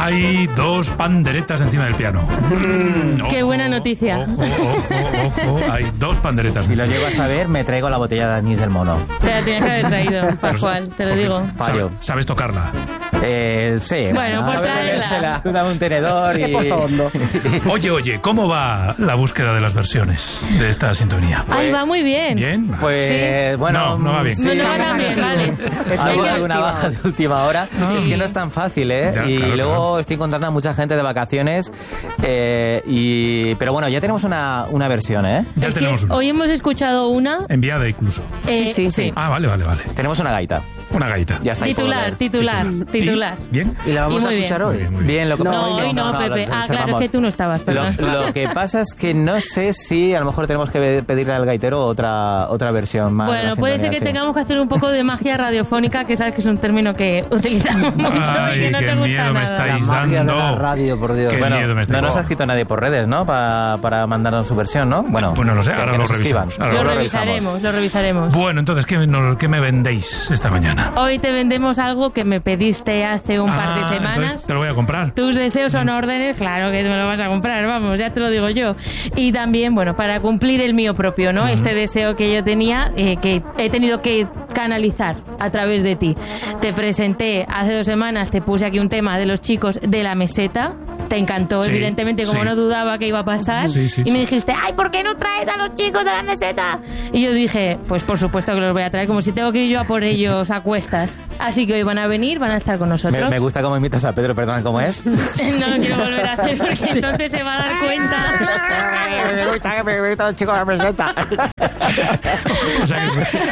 Hay 2 panderetas encima del piano. Qué buena noticia. Ojo, hay 2 panderetas. Si lo llego a saber, me traigo la botella de anís del mono. Te la tienes que haber traído, Pascual, te lo digo. Fallo. ¿Sabes tocarla? Sí. Bueno, pues tráela. Tú dame un tenedor y... Oye, ¿cómo va la búsqueda de las versiones de esta sintonía? Ahí va muy bien. ¿Bien? Pues, Sí. bueno... No va bien. Sí. No va tan bien, vale. Hay alguna baja de última hora. Sí. Es que no es tan fácil, ¿eh? Ya, y claro, luego estoy encontrando a mucha gente de vacaciones. Pero bueno, ya tenemos una versión, ¿eh? Ya Es tenemos que una. hoy hemos escuchado una... Enviada incluso. Sí. Ah, vale. Tenemos una gaita. Una gaita. Ya está ahí por ver. Titular. ¿Y? ¿Bien? ¿Y la vamos Y a muy escuchar Muy hoy? bien, muy bien. Bien, lo que pasa es que... Hoy no, Pepe. lo Claro, es reservamos. que tú no estabas, perdón. Lo que pasa es que no sé si a lo mejor tenemos que pedirle al gaitero otra versión más. de la Bueno, puede ser que sintonía, sí. tengamos que hacer un poco de magia radiofónica, que sabes que es un término que utilizamos mucho y que no qué te gusta miedo me nada. estáis La magia de dando. la radio, por Dios. Qué Bueno, miedo me estáis no nos ha dando. escrito nadie por redes, ¿no? Para mandarnos su versión, ¿no? Bueno, Pues no lo sé, ahora que lo nos escriban. revisamos. Ahora Lo revisaremos. Bueno, entonces, ¿qué me vendéis esta mañana? Hoy te vendemos algo que me pediste hace un par de semanas. Entonces te lo voy a comprar. Tus deseos son órdenes, claro que me lo vas a comprar, vamos, ya te lo digo yo. Y también, bueno, para cumplir el mío propio, ¿no? Este deseo que yo tenía, que he tenido que canalizar a través de ti. Te presenté hace 2 semanas, te puse aquí un tema de los chicos de La Meseta. Te encantó, Sí, evidentemente, como sí. no dudaba que iba a pasar. Sí, y me dijiste, ay, ¿por qué no traes a los chicos de La Meseta? Y yo dije, pues por supuesto que los voy a traer, como si tengo que ir yo a por ellos a cuestas. Así que hoy van a venir, van a estar con nosotros. Me gusta cómo imitas a Pedro, perdón, ¿cómo es? No lo quiero volver a hacer porque entonces se va a dar cuenta. me gusta los chicos de la meseta. O sea,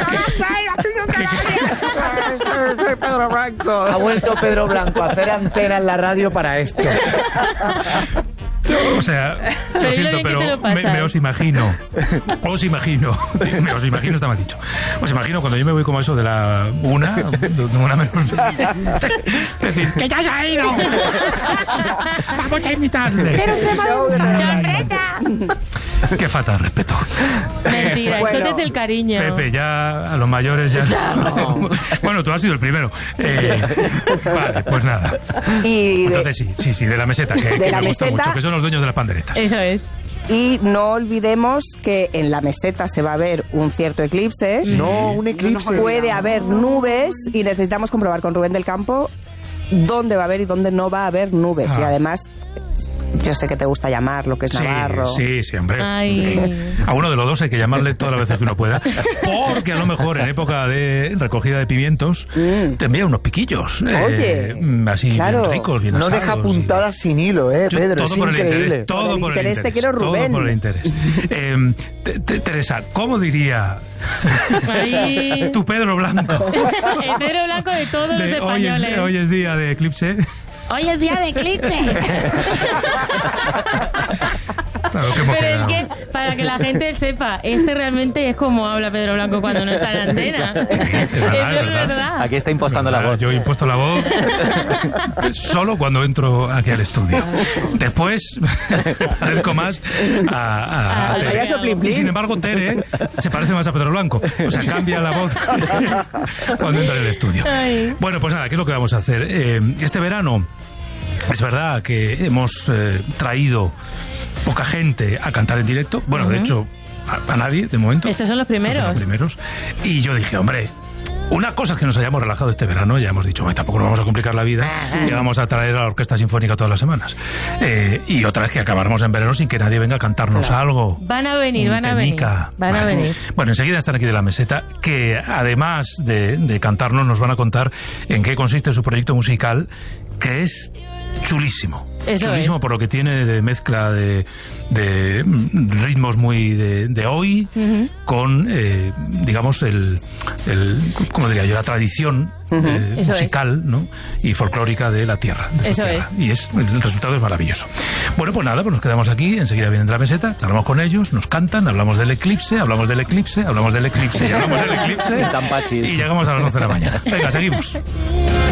Soy Pedro Blanco. Ha vuelto Pedro Blanco a hacer antena en la radio para esto. O sea, Pero lo dile siento, bien que te pero lo pasas. me os imagino, está mal dicho. Os imagino cuando yo me voy como eso de la una menos. Es decir, ¡que ya se ha ido! ¡Vamos a invitarle! Pero se va ¡Chorreta! ¡Qué falta de respeto! Mentira, Bueno, eso es el cariño. Pepe, ya a los mayores ya... Bueno, tú has sido el primero. Vale, pues nada. Y, Entonces sí, de La Meseta, que La me gusta Meseta. mucho, que son los dueños de las panderetas. Eso es. y no olvidemos que en La Meseta se va a ver un cierto eclipse. No, un eclipse. Puede haber nubes y necesitamos comprobar con Rubén del Campo dónde va a haber y dónde no va a haber nubes. Ah. Y además, yo sé que te gusta llamar lo que es Navarro. Sí, hombre. Ay. Sí. A uno de los dos hay que llamarle todas las veces que uno pueda, porque a lo mejor en época de recogida de pimientos te envía unos piquillos. Oye, así claro. bien ricos, bien No asados. deja puntadas sin hilo, Yo, Pedro, todo es por increíble. el interés. Todo Por el por interés te quiero, Rubén. Todo por el interés. Teresa, ¿cómo diría Ay. tu Pedro Blanco? El Pedro Blanco de todos los españoles. Hoy es día de eclipse. Hoy es día de eclipse. Claro, que hemos Pero es quedado. que, para que la gente sepa, este realmente es como habla Pedro Blanco cuando no está en la antena. es verdad, Eso es es verdad. verdad. Aquí está impostando la voz. Yo he impuesto la voz solo cuando entro aquí al estudio. Después parezco más a Al Tere. payaso Plin Plin. Y sin embargo, Tere se parece más a Pedro Blanco. O sea, cambia la voz cuando entra en el estudio. Ay. Bueno, pues nada, ¿qué es lo que vamos a hacer? Este verano es verdad que hemos traído poca gente a cantar en directo. Bueno, de hecho, a nadie, de momento. Estos son los primeros. Estos son los primeros. Y yo dije, hombre, una cosa es que nos hayamos relajado este verano, ya hemos dicho, tampoco nos vamos a complicar la vida y vamos a traer a la Orquesta Sinfónica todas las semanas. Y otra es que acabáramos en verano sin que nadie venga a cantarnos algo. Van a venir, Un van a venir. temica. Van a Vale. venir. Bueno, enseguida están aquí de La Meseta, que además de cantarnos nos van a contar en qué consiste su proyecto musical, que es chulísimo. Eso Chulísimo es. por lo que tiene de mezcla de ritmos muy de hoy con, digamos, ¿cómo diría yo? La tradición Eso musical, ¿no? Y folclórica de la tierra. De Eso su tierra. es. Y el resultado es maravilloso. Bueno, pues nada, pues nos quedamos aquí, enseguida vienen de La Meseta, charlamos con ellos, nos cantan, hablamos del eclipse, hablamos del eclipse, hablamos del eclipse, y hablamos del eclipse Tan pachis. y llegamos a las 11 de la mañana. Venga, seguimos.